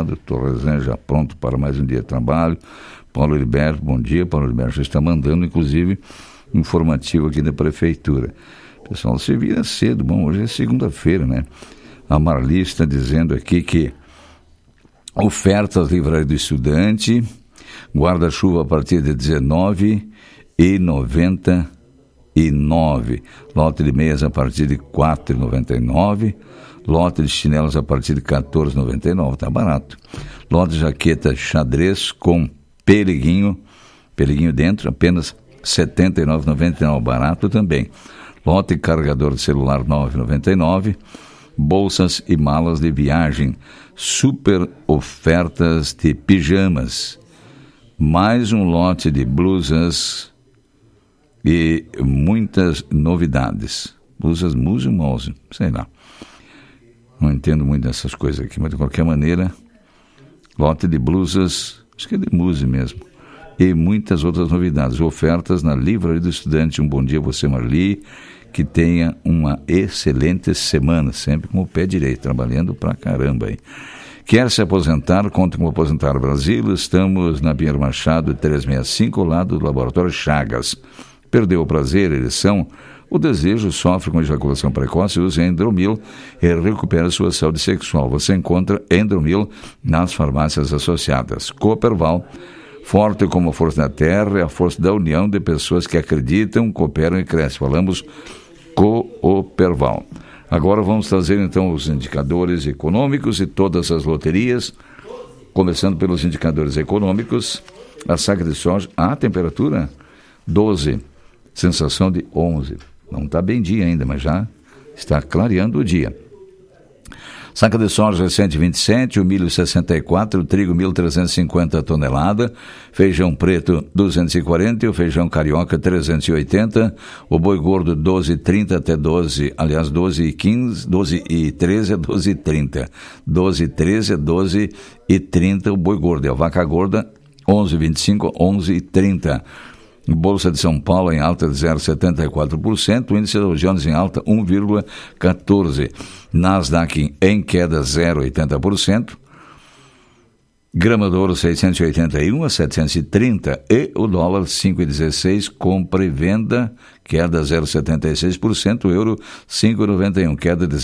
obrigado. Torresan já pronto para mais um dia de trabalho. Paulo Heriberto, bom dia. Paulo Heriberto já está mandando, inclusive, informativo aqui da Prefeitura. Pessoal, você vira cedo. Bom, hoje é segunda-feira, né? A Marli está dizendo aqui que ofertas Livraria do Estudante, guarda-chuva a partir de R$19,99. Lote de meias a partir de R$4,99. Lote de chinelos a partir de R$14,99. Tá barato. Lote de jaqueta xadrez com pereguinho dentro, apenas R$79,99. Barato também. Lote de carregador de celular R$9,99. Bolsas e malas de viagem. Super ofertas de pijamas. Mais um lote de blusas e muitas novidades. Blusas Muse, sei lá. Não entendo muito dessas coisas aqui, mas de qualquer maneira, lote de blusas, acho que é de Muse mesmo. E muitas outras novidades. Ofertas na Livraria do Estudante. Um bom dia a você, Marli. Que tenha uma excelente semana, sempre com o pé direito, trabalhando pra caramba aí. Quer se aposentar? Conta com o Aposentar Brasil. Estamos na Pinheiro Machado 365, ao lado do Laboratório Chagas. Perdeu o prazer, ereção, o desejo, sofre com ejaculação precoce, use Endromil e recupera sua saúde sexual. Você encontra Endromil nas farmácias associadas. Cooperval, forte como a força da terra, é a força da união de pessoas que acreditam, cooperam e crescem. Falamos Cooperval. Agora vamos trazer então os indicadores econômicos e todas as loterias, começando pelos indicadores econômicos. A saca de soja, a temperatura 12, sensação de 11. Não está bem dia ainda, mas já está clareando o dia. Saca de soja 127, o milho 64, o trigo 1.350 tonelada, feijão preto 240 e o feijão carioca 380, o boi gordo 12,30 até 12, aliás 12,15, 12,13 a 12,30, 12,13 a 12,30 o boi gordo, e a vaca gorda 11,25 a 11,30. Bolsa de São Paulo em alta de 0,74%, o índice Dow Jones em alta 1,14%, Nasdaq em queda 0,80%, grama de ouro 681 a 730 e o dólar 5,16, compra e venda, queda 0,76%, o euro 5,91, queda de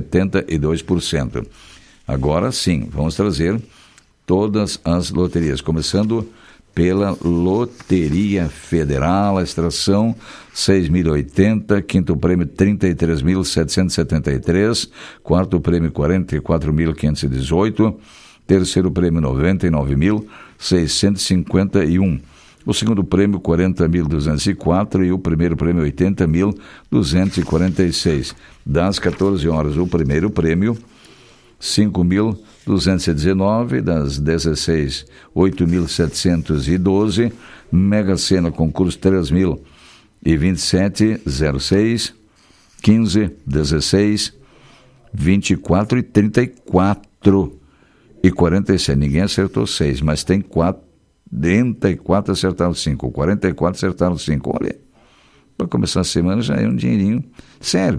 0,72%. Agora sim, vamos trazer todas as loterias, começando pela Loteria Federal, a extração 6.080, quinto prêmio 33.773, quarto prêmio 44.518, terceiro prêmio 99.651, o segundo prêmio 40.204 e o primeiro prêmio 80.246. Das 14 horas, o primeiro prêmio 5.219, das 16, 8.712, Mega Sena, concurso 3.027, 06, 15, 16, 24 e 34 e 46. Ninguém acertou 6, mas tem 34 acertaram 5, 44 acertaram 5. Olha, para começar a semana já é um dinheirinho. Serve.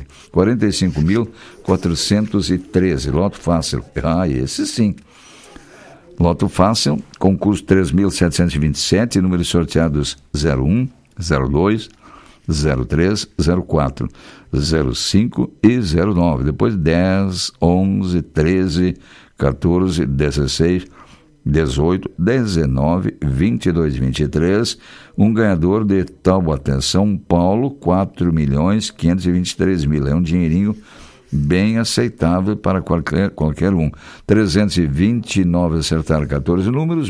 45.413. Loto fácil. Esse sim. Loto fácil, concurso 3.727, números sorteados 01, 02, 03, 04, 05 e 09. Depois 10, 11, 13, 14, 16, 18, 19, 22, 23, um ganhador de Taubaté, São Paulo, 4.523.000, é um dinheirinho bem aceitável para qualquer um. 329 acertaram 14 números,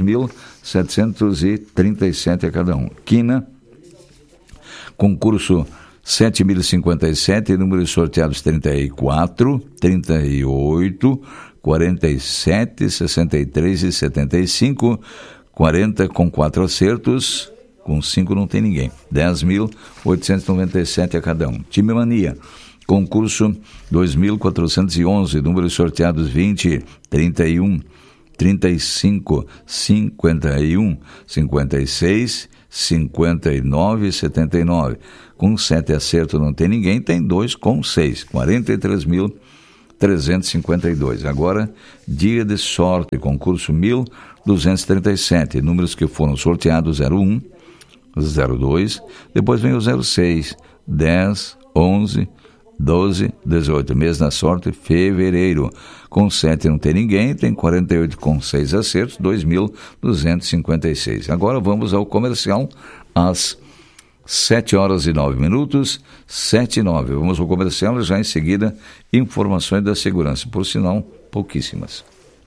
1.737 a cada um. Quina, concurso 7.057, números sorteados 34, 38, 47, 63 e 75, 40 com 4 acertos, com 5 não tem ninguém. 10.897 a cada um. Time Mania, concurso 2.411, números sorteados 20, 31, 35, 51, 56, 59 e 79. Com 7 acertos não tem ninguém, tem 2 com 6, 43.300 352. Agora, dia de sorte, concurso 1237. Números que foram sorteados: 01, 02, depois vem o 06, 10, 11, 12, 18. Mês da sorte, fevereiro. Com 7 não tem ninguém, tem 48 com 6 acertos, 2.256. Agora vamos ao comercial às 7h09, 7h09. Vamos ao comercial e já em seguida informações da segurança, por sinal, pouquíssimas.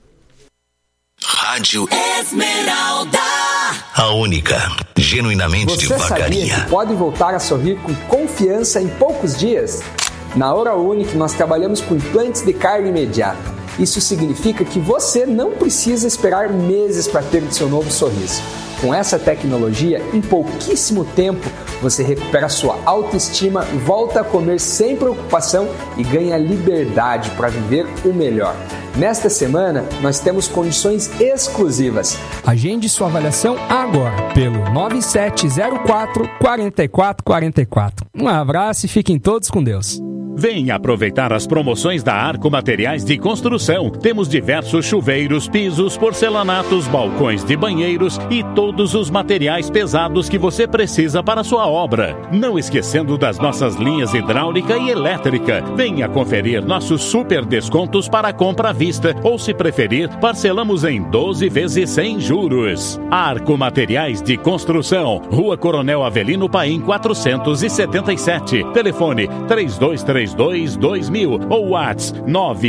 Rádio Esmeralda, a única, genuinamente devagarinha. Você sabia que pode voltar a sorrir com confiança em poucos dias? Na Hora Unique, nós trabalhamos com implantes de carga imediata. Isso significa que você não precisa esperar meses para ter o seu novo sorriso. Com essa tecnologia, em pouquíssimo tempo, você recupera sua autoestima, volta a comer sem preocupação e ganha liberdade para viver o melhor. Nesta semana, nós temos condições exclusivas. Agende sua avaliação agora pelo 9704-4444. Um abraço e fiquem todos com Deus. Venha aproveitar as promoções da Arco Materiais de Construção. Temos diversos chuveiros, pisos, porcelanatos, balcões de banheiros e todos os materiais pesados que você precisa para a sua obra. Não esquecendo das nossas linhas hidráulica e elétrica. Venha conferir nossos super descontos para compra à vista ou, se preferir, parcelamos em 12 vezes sem juros. Arco Materiais de Construção, Rua Coronel Avelino Paim 477. Telefone 3232-2000 ou WhatsApp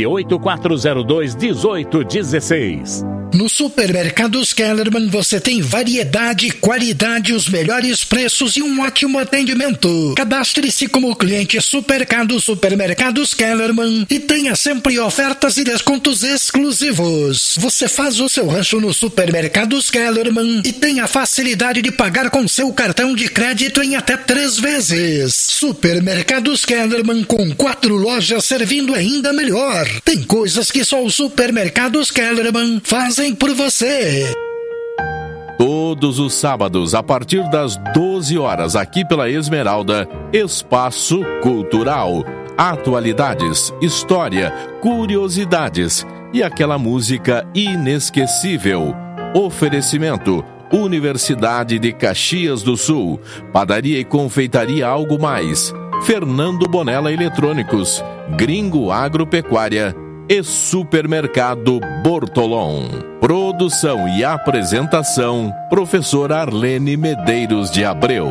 98402-1816. No Supermercados Kellerman você tem variedade, qualidade, os melhores preços e um ótimo atendimento. Cadastre-se como cliente Supermercados Kellerman e tenha sempre ofertas e descontos exclusivos. Você faz o seu rancho no Supermercados Kellerman e tem a facilidade de pagar com seu cartão de crédito em até 3 vezes. Supermercados Kellerman, com 4 lojas servindo ainda melhor. Tem coisas que só o Supermercados Kellerman fazem por você. Todos os sábados, a partir das 12 horas, aqui pela Esmeralda, Espaço Cultural. Atualidades, história, curiosidades e aquela música inesquecível. Oferecimento: Universidade de Caxias do Sul, Padaria e Confeitaria Algo Mais, Fernando Bonella Eletrônicos, Gringo Agropecuária e Supermercado Bortolom. Produção e apresentação: Professora Arlene Medeiros de Abreu.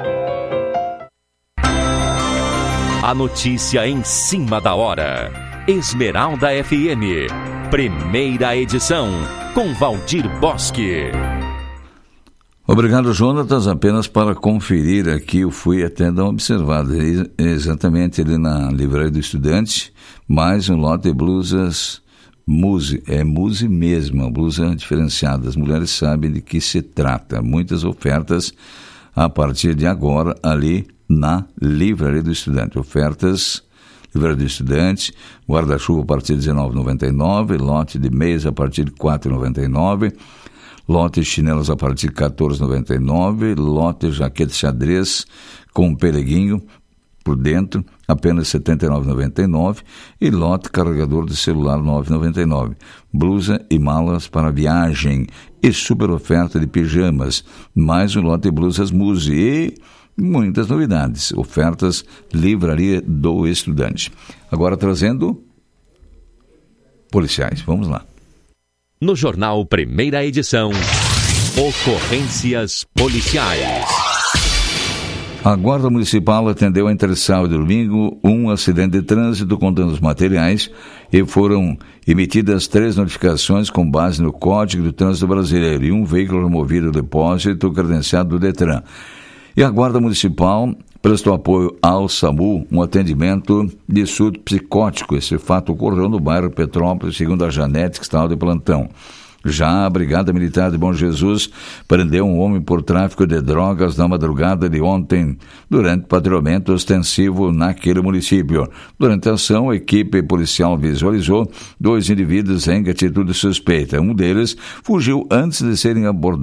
A notícia em cima da hora. Esmeralda FM, primeira edição, com Valdir Bosque. Obrigado, Jonatas. Apenas para conferir aqui, eu fui até dar uma observada. Exatamente ali na Livraria do Estudante, mais um lote de blusas Muse. É Muse mesmo, blusa diferenciada. As mulheres sabem de que se trata. Muitas ofertas a partir de agora ali na Livraria do Estudante. Ofertas: Livraria do Estudante, guarda-chuva a partir de R$19,99, lote de meias a partir de R$4,99, lote de chinelos a partir de R$14,99, lote de jaqueta xadrez com peleguinho por dentro, apenas R$79,99, e lote carregador de celular R$9,99. Blusa e malas para viagem e super oferta de pijamas, mais um lote de blusas Muse e muitas novidades. Ofertas Livraria do Estudante. Agora trazendo policiais. Vamos lá. No Jornal Primeira Edição, ocorrências policiais. A Guarda Municipal atendeu entre sábado e domingo um acidente de trânsito com danos materiais e foram emitidas 3 notificações com base no Código do Trânsito Brasileiro e um veículo removido do depósito credenciado do Detran. E a Guarda Municipal prestou apoio ao SAMU, um atendimento de surto psicótico. Esse fato ocorreu no bairro Petrópolis, segundo a Janete, que estava de plantão. Já a Brigada Militar de Bom Jesus prendeu um homem por tráfico de drogas na madrugada de ontem, durante patrulhamento ostensivo naquele município. Durante a ação, a equipe policial visualizou 2 indivíduos em atitude suspeita. Um deles fugiu antes de ser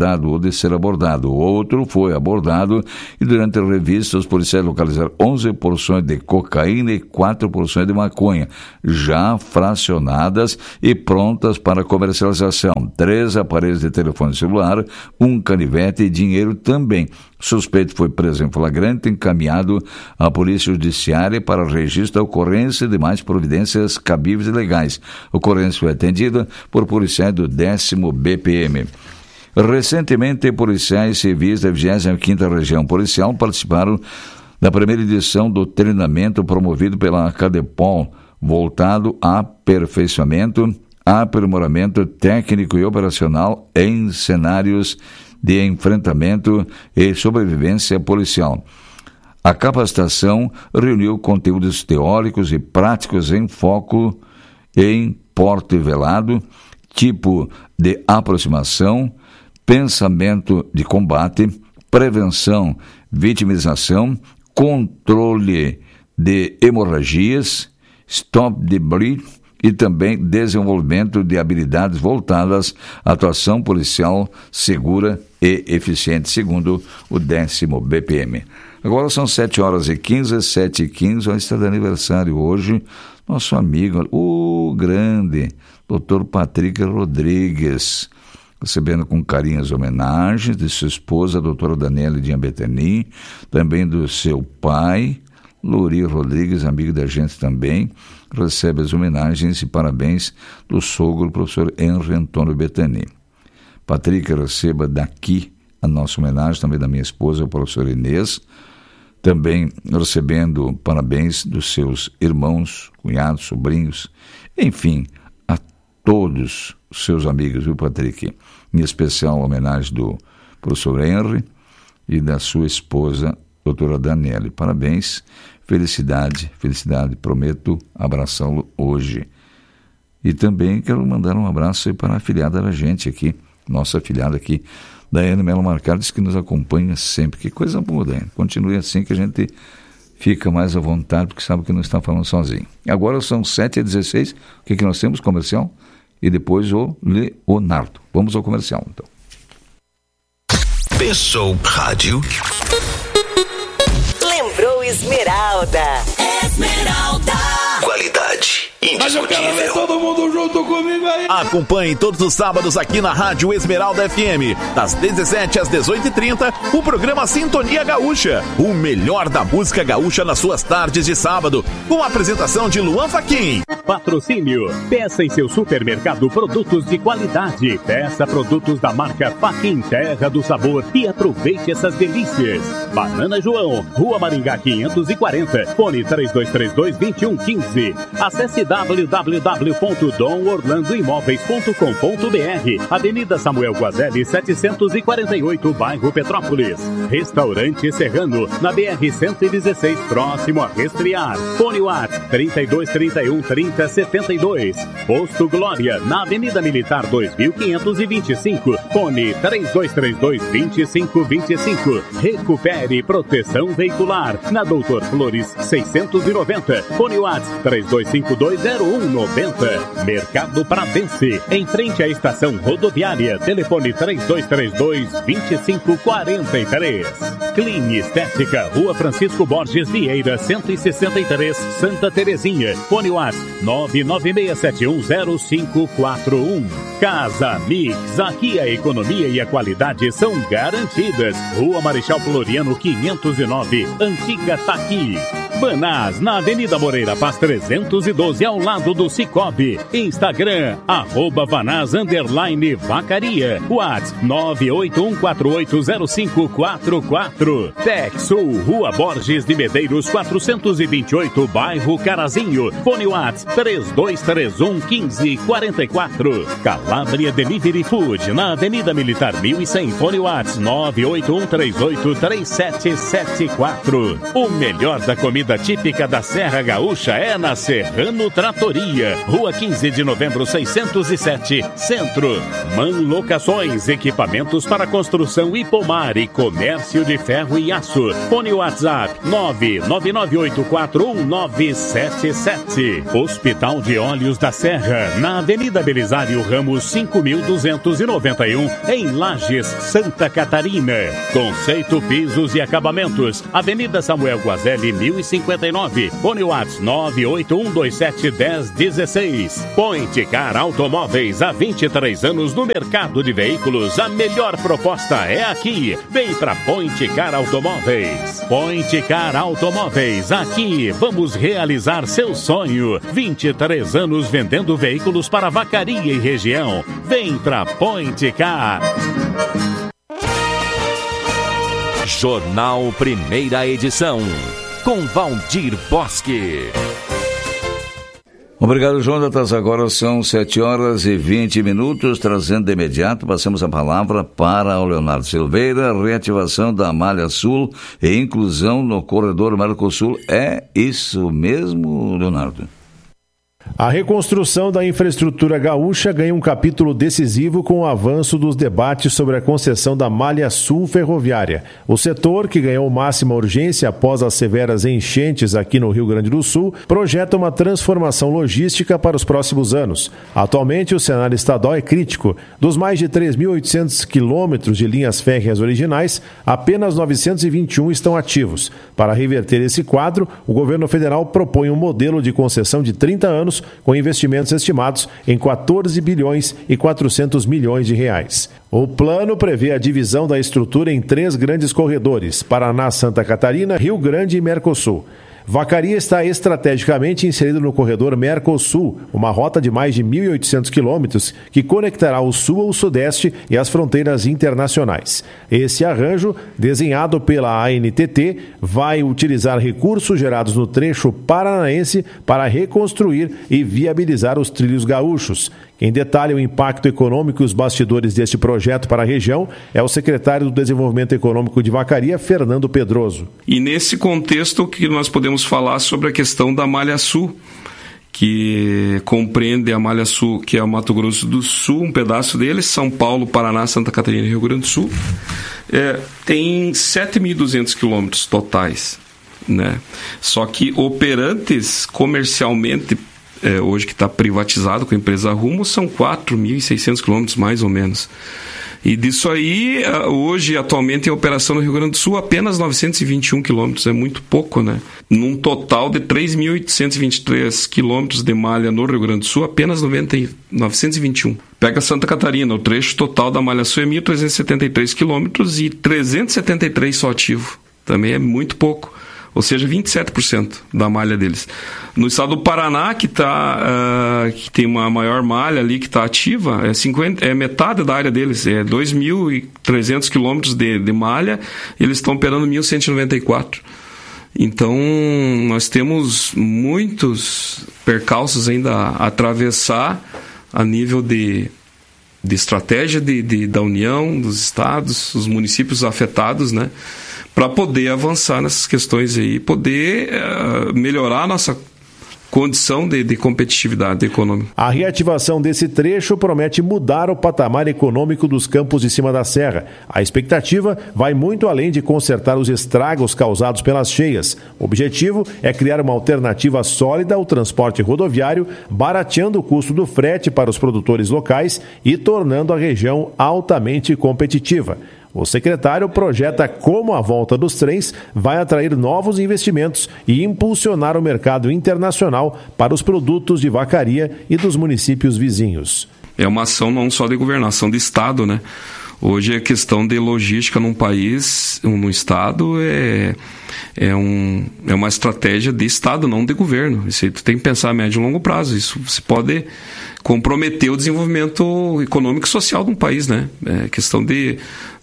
abordado. O outro foi abordado e, durante a revista, os policiais localizaram 11 porções de cocaína e 4 porções de maconha, já fracionadas e prontas para comercialização. 3 aparelhos de telefone celular, 1 canivete e dinheiro também. O suspeito foi preso em flagrante e encaminhado à Polícia Judiciária para registro da ocorrência e demais providências cabíveis e legais. A ocorrência foi atendida por policiais do 10º BPM. Recentemente, policiais civis da 25ª Região Policial participaram da primeira edição do treinamento promovido pela Cadepol, voltado a aperfeiçoamento, aprimoramento técnico e operacional em cenários de enfrentamento e sobrevivência policial. A capacitação reuniu conteúdos teóricos e práticos em foco em porte velado, tipo de aproximação, pensamento de combate, prevenção, vitimização, controle de hemorragias, stop the bleed e também desenvolvimento de habilidades voltadas à atuação policial segura e eficiente, segundo o 10º BPM. Agora são 7h15, 7h15, está de aniversário hoje nosso amigo, o grande Dr. Patrick Rodrigues, recebendo com carinho as homenagens de sua esposa, a doutora Daniele de Ambeteni, também do seu pai, Luri Rodrigues, amigo da gente também, recebe as homenagens e parabéns do sogro, professor Henry Antônio Betani. Patrick, receba daqui a nossa homenagem, também da minha esposa, o professor Inês, também recebendo parabéns dos seus irmãos, cunhados, sobrinhos, enfim, a todos os seus amigos, viu, Patrick? Em especial a homenagem do professor Henry e da sua esposa, doutora Daniele. Parabéns, felicidade, prometo abraçá-lo hoje. E também quero mandar um abraço para a afilhada da gente aqui, nossa afilhada aqui, Daiane Melo Marcardes, que nos acompanha sempre. Que coisa boa, Daiane. Continue assim que a gente fica mais à vontade, porque sabe que não está falando sozinho. Agora são 7h16, o que nós temos? Comercial? E depois o Leonardo. Vamos ao comercial, então. Pensou rádio? Lembrou Esmeralda. Qualidade indiscutível. Mas eu quero ver todo mundo junto comigo aí. Acompanhe todos os sábados aqui na Rádio Esmeralda FM, das 17 às 18h30, o programa Sintonia Gaúcha, o melhor da música gaúcha nas suas tardes de sábado, com a apresentação de Luan Fachin. Patrocínio. Peça em seu supermercado produtos de qualidade. Peça produtos da marca Fachin, Terra do Sabor, e aproveite essas delícias. Banana João, Rua Maringá 540, fone 3232-2115. Acesse www.domorlandoimóveis.com.br, Avenida Samuel Guazelli 748, bairro Petrópolis. Restaurante Serrano, na BR-116, próximo a Restrear. Fone WhatsApp 3231-3072. Posto Glória, na Avenida Militar 2525, fone 3232-2525. Recupere proteção veicular, na Doutor Flores 690, fone WhatsApp 32520190. Mercado Pradense, em frente à estação rodoviária, telefone 3232-2543. Clean Estética, Rua Francisco Borges Vieira 163, Santa Terezinha, fone WhatsApp 996710541. Casa Mix, aqui a economia e a qualidade são garantidas. Rua Marechal Floriano 509, Antiga Taqui. Banás, na Avenida Moreira Paz 312, ao lado do Cicobi. Instagram, @Vanaz_Vacaria. WhatsApp 981480544. Texul, Rua Borges de Medeiros 428, bairro Carazinho. Fone WhatsApp 3231-1544. Calabria Delivery Food, na Avenida Militar 1100. Fone WhatsApp 981383774. O melhor da comida comida típica da Serra Gaúcha é na Serrano Tratoria, Rua 15 de Novembro 607, Centro. Man Locações, equipamentos para construção e pomar e comércio de ferro e aço. Fone WhatsApp 999841977. Hospital de Óleos da Serra, na Avenida Belisário Ramos 5291, em Lages, Santa Catarina. Conceito Pisos e Acabamentos, Avenida Samuel Guazelli 1059. Fone WhatsApp 981271016. Point Car Automóveis, há 23 anos no mercado de veículos. A melhor proposta é aqui. Vem pra Point Car Automóveis. Point Car Automóveis, aqui vamos realizar seu sonho. 23 anos vendendo veículos para Vacaria e região. Vem pra Point Car. Jornal Primeira Edição, com Valdir Bosque. Obrigado, Jonatas. Agora são 7h20, trazendo de imediato, passamos a palavra para o Leonardo Silveira. Reativação da Malha Sul e inclusão no corredor Mercosul. É isso mesmo, Leonardo? A reconstrução da infraestrutura gaúcha ganha um capítulo decisivo com o avanço dos debates sobre a concessão da Malha Sul ferroviária. O setor, que ganhou máxima urgência após as severas enchentes aqui no Rio Grande do Sul, projeta uma transformação logística para os próximos anos. Atualmente, o cenário estadual é crítico. Dos mais de 3.800 quilômetros de linhas férreas originais, apenas 921 estão ativos. Para reverter esse quadro, o governo federal propõe um modelo de concessão de 30 anos, com investimentos estimados em 14 bilhões e 400 milhões de reais. O plano prevê a divisão da estrutura em 3 grandes corredores: Paraná, Santa Catarina, Rio Grande e Mercosul. Vacaria está estrategicamente inserido no corredor Mercosul, uma rota de mais de 1.800 quilômetros que conectará o sul ao sudeste e as fronteiras internacionais. Esse arranjo, desenhado pela ANTT, vai utilizar recursos gerados no trecho paranaense para reconstruir e viabilizar os trilhos gaúchos. Quem detalha o impacto econômico e os bastidores deste projeto para a região é o secretário do Desenvolvimento Econômico de Vacaria, Fernando Pedroso. E nesse contexto que nós podemos falar sobre a questão da Malha Sul, que compreende a Malha Sul, que é o Mato Grosso do Sul, um pedaço dele, São Paulo, Paraná, Santa Catarina e Rio Grande do Sul. Tem 7.200 quilômetros totais, né? Só que operantes comercialmente, hoje que está privatizado com a empresa Rumo, são 4.600 quilômetros mais ou menos. E disso aí, hoje, atualmente, em operação no Rio Grande do Sul, apenas 921 quilômetros, é muito pouco, né? Num total de 3.823 quilômetros de malha no Rio Grande do Sul, apenas 921. Pega Santa Catarina, o trecho total da Malha Sul é 1.373 quilômetros e 373 só ativo. Também é muito pouco. Ou seja, 27% da malha deles. No estado do Paraná, que tem uma maior malha ali que está ativa, é metade da área deles, é 2.300 quilômetros de malha, eles estão operando 1.194. Então, nós temos muitos percalços ainda a atravessar a nível de estratégia da União, dos estados, os municípios afetados, né? Para poder avançar nessas questões aí, poder melhorar a nossa condição de competitividade econômica. A reativação desse trecho promete mudar o patamar econômico dos campos de cima da serra. A expectativa vai muito além de consertar os estragos causados pelas cheias. O objetivo é criar uma alternativa sólida ao transporte rodoviário, barateando o custo do frete para os produtores locais e tornando a região altamente competitiva. O secretário projeta como a volta dos trens vai atrair novos investimentos e impulsionar o mercado internacional para os produtos de Vacaria e dos municípios vizinhos. É uma ação não só de governação de Estado, né? Hoje a questão de logística num país, num Estado, é uma estratégia de Estado, não de governo. Isso aí tu tem que pensar a médio e longo prazo. Isso se pode comprometer o desenvolvimento econômico e social de um país, né? A questão de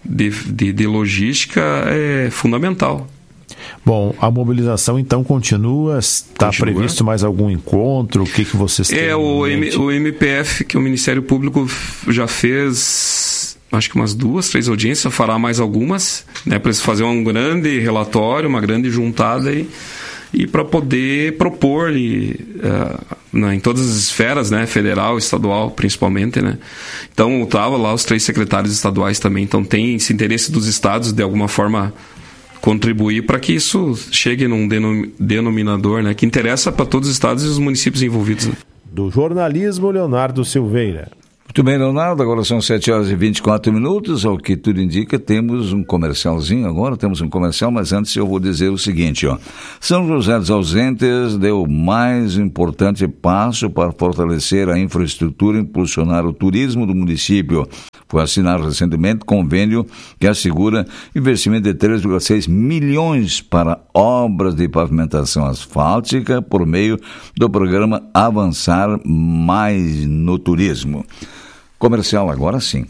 logística é fundamental. Bom, a mobilização então continua? Está previsto mais algum encontro? O que vocês têm? O MPF, que o Ministério Público já fez, acho que umas 2, 3 audiências, fará mais algumas, né, para eles fazerem um grande relatório, uma grande juntada e para poder propor em todas as esferas, né, federal, estadual, principalmente, né. Então, tava lá os 3 secretários estaduais também, então tem esse interesse dos estados de alguma forma contribuir para que isso chegue num denominador, né, que interessa para todos os estados e os municípios envolvidos. Né. Do jornalismo, Leonardo Silveira. Muito bem, Leonardo, agora são 7h24, ao que tudo indica, temos um comercialzinho agora, mas antes eu vou dizer o seguinte, São José dos Ausentes deu o mais importante passo para fortalecer a infraestrutura e impulsionar o turismo do município. Foi assinado recentemente convênio que assegura investimento de 3,6 milhões para obras de pavimentação asfáltica por meio do programa Avançar Mais no Turismo. Comercial agora sim.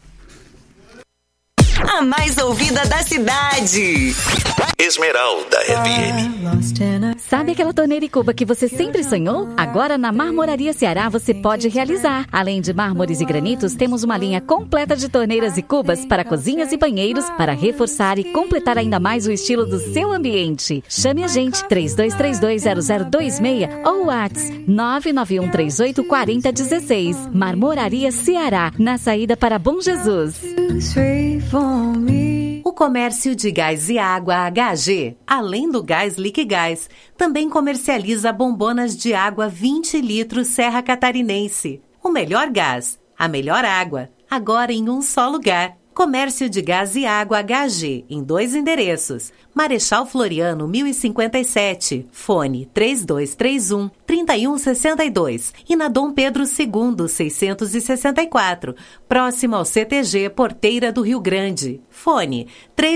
A mais ouvida da cidade. Esmeralda FM. Sabe aquela torneira e cuba que você sempre sonhou? Agora na Marmoraria Ceará você pode realizar. Além de mármores e granitos, temos uma linha completa de torneiras e cubas para cozinhas e banheiros para reforçar e completar ainda mais o estilo do seu ambiente. Chame a gente 32320026 ou WhatsApp 991384016. Marmoraria Ceará, na saída para Bom Jesus. O comércio de gás e água HG, além do gás Liquigás, também comercializa bombonas de água 20 litros Serra Catarinense. O melhor gás, a melhor água, agora em um só lugar. Comércio de gás e água HG, em 2 endereços. Marechal Floriano, 1057, fone 3231-3162. E na Dom Pedro II, 664, próximo ao CTG Porteira do Rio Grande. Fone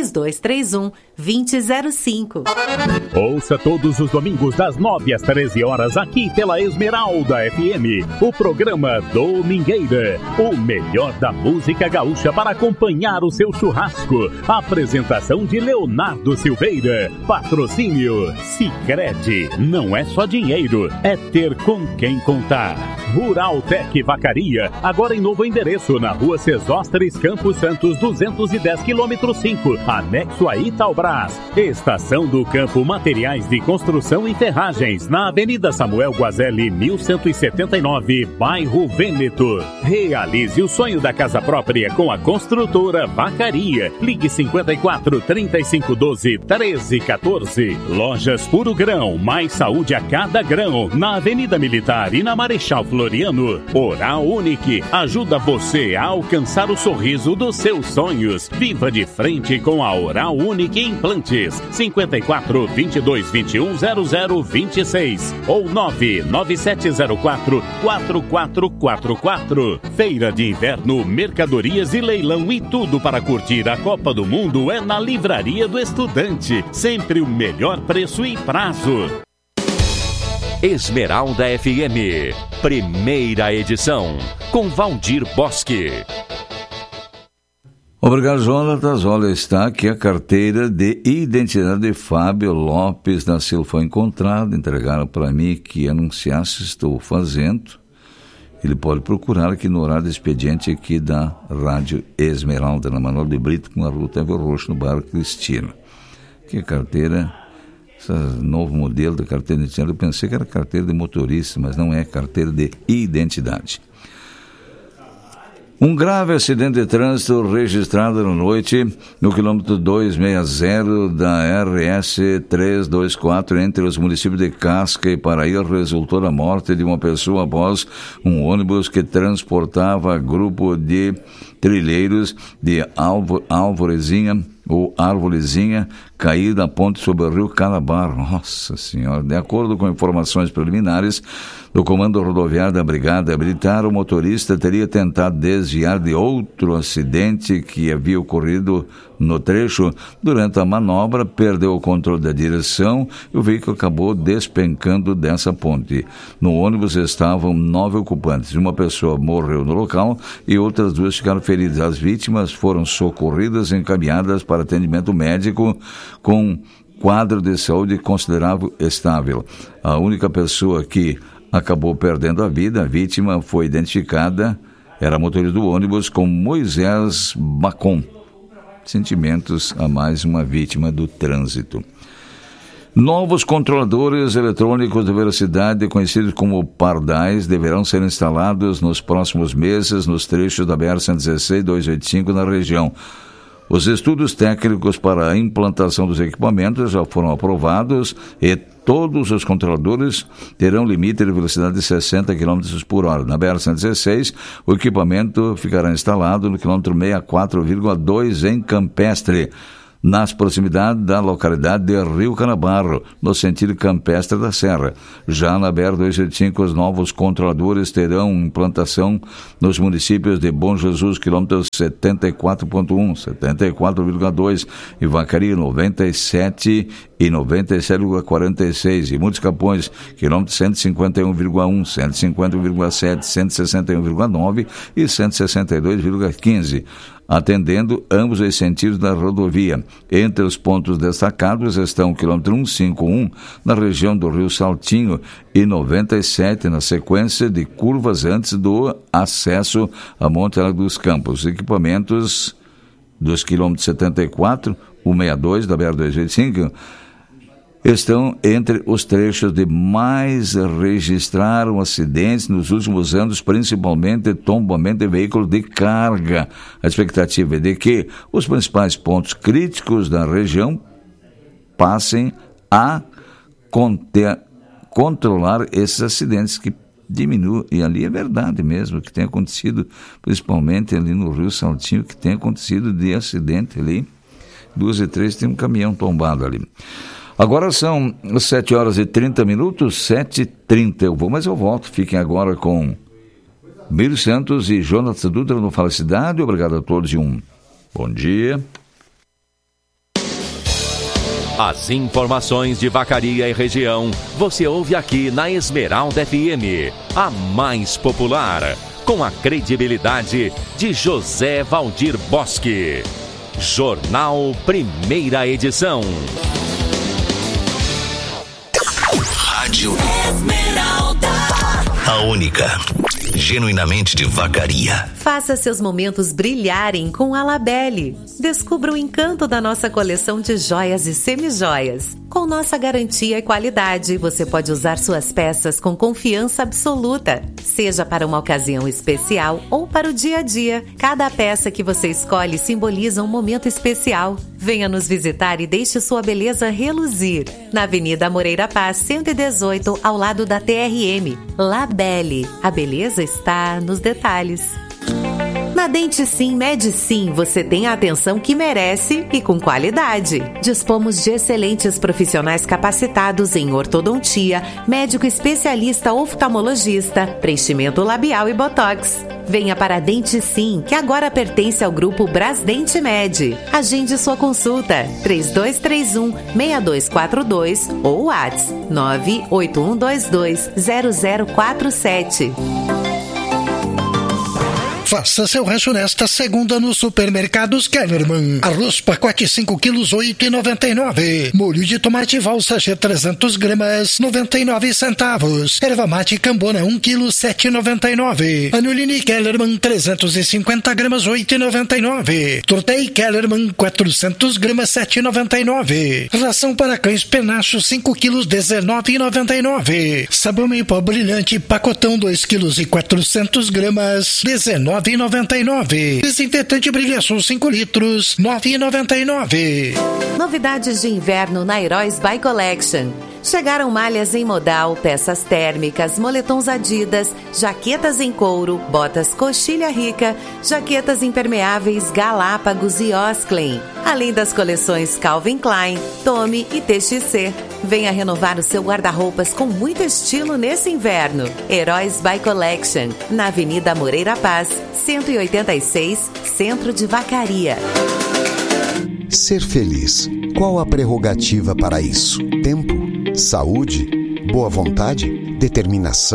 3231-2005. Ouça todos os domingos das 9 às 13 horas aqui pela Esmeralda FM, o programa Domingueira, o melhor da música gaúcha para acompanhar o seu churrasco. Apresentação de Leonardo Silveira. Patrocínio Sicredi. Não é só dinheiro, é ter com quem contar. Rural Tec Vacaria, agora em novo endereço, na Rua Sesósteres, Campos Santos, 210 km 5, anexo a Itaubras. Estação do Campo, materiais de construção e ferragens, na Avenida Samuel Guazelli, 1179, bairro Vêneto. Realize o sonho da casa própria com a construtora Vacaria. Ligue 54 3512 1314. Lojas Puro Grão, mais saúde a cada grão, na Avenida Militar e na Marechal Floriano. Oral Unique ajuda você a alcançar o sorriso dos seus sonhos. Viva de frente com a Oral Unique Implantes. 54 22 21 0026 ou 99704 4444. Feira de Inverno, mercadorias e leilão e tudo para curtir a Copa do Mundo é na Livraria do Estudante. Sempre o melhor preço e prazo. Esmeralda FM, primeira edição, com Valdir Bosque. Obrigado, Jonatas. Olha, está aqui a carteira de identidade de Fábio Lopes da Silva. Foi encontrada, entregaram para mim que anunciasse, estou fazendo. Ele pode procurar aqui no horário de expediente aqui da Rádio Esmeralda, na Manuel de Brito, com a Rua Otávio Roxo, no bairro Cristina. Que a carteira, esse novo modelo da carteira de identidade, eu pensei que era carteira de motorista, mas não é, carteira de identidade. Um grave acidente de trânsito registrado na noite no quilômetro 260 da RS 324 entre os municípios de Casca e Paraíba resultou na morte de uma pessoa após um ônibus que transportava grupo de trilheiros de Arvorezinha cair da ponte sobre o rio Calabar. Nossa Senhora! De acordo com informações preliminares do Comando Rodoviário da Brigada Militar, o motorista teria tentado desviar de outro acidente que havia ocorrido no trecho. Durante a manobra, perdeu o controle da direção e o veículo acabou despencando dessa ponte. No ônibus estavam 9 ocupantes. Uma pessoa morreu no local e outras 2 ficaram feridas. As vítimas foram socorridas e encaminhadas para atendimento médico com quadro de saúde considerável estável. A única pessoa que acabou perdendo a vida, a vítima, foi identificada, era motorista do ônibus, como Moisés Bacon. Sentimentos a mais uma vítima do trânsito. Novos controladores eletrônicos de velocidade, conhecidos como pardais, deverão ser instalados nos próximos meses nos trechos da BR-116 e 285 na região. Os estudos técnicos para a implantação dos equipamentos já foram aprovados e todos os controladores terão limite de velocidade de 60 km por hora. Na BR-116, o equipamento ficará instalado no quilômetro 64,2 em Campestre, nas proximidades da localidade de Rio Canabarro, no sentido campestre da Serra. Já na BR-285, os novos controladores terão implantação nos municípios de Bom Jesus, quilômetros 74.1, 74,2, e Vacaria, 97 e 97,46, e Muitos Capões, quilômetros 151,1, 150,7, 161,9 e 162,15. atendendo ambos os sentidos da rodovia. Entre os pontos destacados estão o quilômetro 151, na região do Rio Saltinho, e 97, na sequência de curvas antes do acesso a Monte Alegre dos Campos. Os equipamentos dos quilômetros 74, 162 da BR-285, estão entre os trechos de mais registraram acidentes nos últimos anos, principalmente tombamento de veículos de carga. A expectativa é de que os principais pontos críticos da região passem a controlar esses acidentes que diminuem. E ali é verdade mesmo que tem acontecido, principalmente ali no Rio Saltinho, que tem acontecido de acidente ali. 2h03 tem um caminhão tombado ali. Agora são 7h30, 7h30. Eu volto. Fiquem agora com Miro Santos e Jonathan Dutra no Fala Cidade. Obrigado a todos e um bom dia. As informações de Vacaria e região você ouve aqui na Esmeralda FM, a mais popular, com a credibilidade de José Valdir Bosque. Jornal Primeira Edição. Rádio Esmeralda, a única, genuinamente de Vacaria. Faça seus momentos brilharem com a Labelle. Descubra o encanto da nossa coleção de joias e semijoias. Com nossa garantia e qualidade, você pode usar suas peças com confiança absoluta. Seja para uma ocasião especial ou para o dia a dia, cada peça que você escolhe simboliza um momento especial. Venha nos visitar e deixe sua beleza reluzir. Na Avenida Moreira Paz, 118, ao lado da TRM. Labelle. A beleza está nos detalhes. Na Dente Sim, Med Sim, você tem a atenção que merece e com qualidade. Dispomos de excelentes profissionais capacitados em ortodontia, médico especialista oftalmologista, preenchimento labial e botox. Venha para a Dente Sim, que agora pertence ao grupo Brasdente Med. Agende sua consulta, 3231-6242 ou WhatsApp 981220047. Faça seu rancho nesta segunda no Supermercados Kellerman. Arroz pacote 5 quilos, 8,99. Molho de tomate valsachê 300 gramas, 99 centavos. Erva mate cambona 1 quilo, 7,99. Anulini Kellerman 350 gramas, 8,99. Tortei Kellerman 400 gramas, 7,99. Ração para cães penacho 5 quilos, 19,99. Sabão em pó brilhante pacotão 2 quilos e 400 gramas, 19,99. Desinfetante Brilhaçul 5 litros, 9,99. Novidades de inverno na Heróis By Collection. Chegaram malhas em modal, peças térmicas, moletons Adidas, jaquetas em couro, botas Coxilha Rica, jaquetas impermeáveis Galápagos e Osklen. Além das coleções Calvin Klein, Tommy e TXC. Venha renovar o seu guarda-roupas com muito estilo nesse inverno. Heróis By Collection, na Avenida Moreira Paz, 186, Centro de Vacaria. Ser feliz. Qual a prerrogativa para isso? Tempo? Saúde? Boa vontade? Determinação?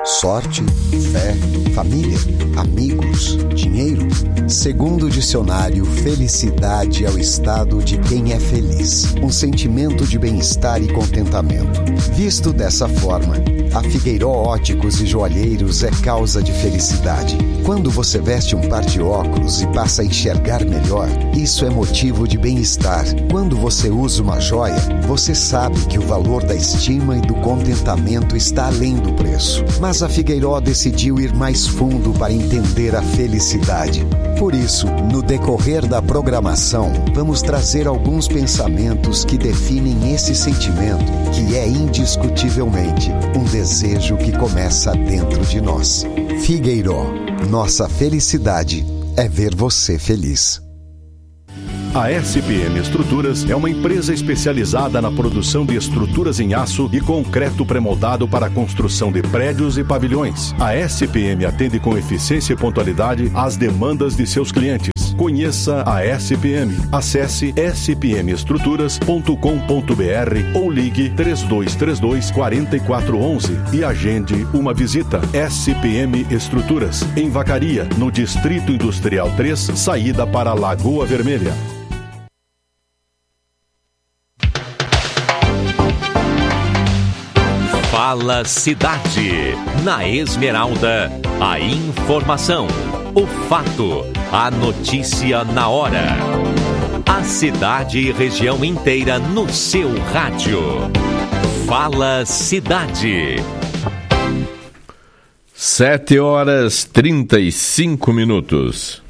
Sorte, fé, família, amigos, dinheiro? Segundo o dicionário, felicidade é o estado de quem é feliz. Um sentimento de bem-estar e contentamento. Visto dessa forma, a Figueiró Óticos e Joalheiros é causa de felicidade. Quando você veste um par de óculos e passa a enxergar melhor, isso é motivo de bem-estar. Quando você usa uma joia, você sabe que o valor da estima e do contentamento está além do preço. Mas a Figueiró decidiu ir mais fundo para entender a felicidade. Por isso, no decorrer da programação, vamos trazer alguns pensamentos que definem esse sentimento, que é indiscutivelmente um desejo que começa dentro de nós. Figueiró, nossa felicidade é ver você feliz. A SPM Estruturas é uma empresa especializada na produção de estruturas em aço e concreto pré-moldado para a construção de prédios e pavilhões. A SPM atende com eficiência e pontualidade às demandas de seus clientes. Conheça a SPM. Acesse spmestruturas.com.br ou ligue 3232-4411 e agende uma visita. SPM Estruturas, em Vacaria, no Distrito Industrial 3, saída para Lagoa Vermelha. Fala Cidade. Na Esmeralda, a informação, o fato, a notícia na hora. A cidade e região inteira no seu rádio. Fala Cidade. 7 horas 35 minutos.